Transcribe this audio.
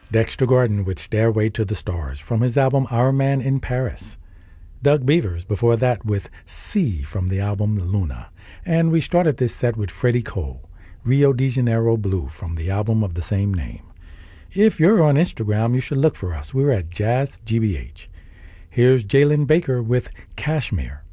Dexter Gordon with Stairway to the Stars from his album Our Man in Paris. Doug Beavers before that with C from the album Luna. And we started this set with Freddie Cole, Rio de Janeiro Blue from the album of the same name. If you're on Instagram, you should look for us. We're at Jazz GBH. Here's Jalen Baker with Kashmir.